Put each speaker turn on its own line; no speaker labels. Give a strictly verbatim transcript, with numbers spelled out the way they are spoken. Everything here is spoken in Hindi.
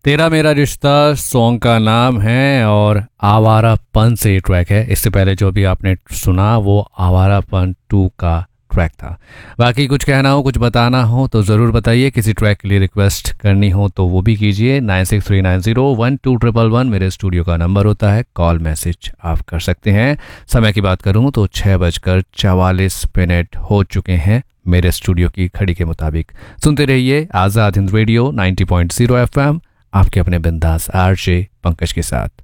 तेरा मेरा रिश्ता सॉन्ग का नाम है और आवारापन से ये ट्रैक है। इससे पहले जो भी आपने सुना वो आवारापन टू का ट्रैक था। बाकी कुछ कहना हो, कुछ बताना हो तो ज़रूर बताइए। किसी ट्रैक के लिए रिक्वेस्ट करनी हो तो वो भी कीजिए। Nine six three nine zero one two triple one मेरे स्टूडियो का नंबर होता है। कॉल मैसेज आप कर सकते हैं। समय की बात करूं तो छः बजकर चवालीस मिनट हो चुके हैं मेरे स्टूडियो की घड़ी के मुताबिक। सुनते रहिए Azad Hind radio ninety point zero F M, आपके अपने बिंदास आरजे पंकज के साथ।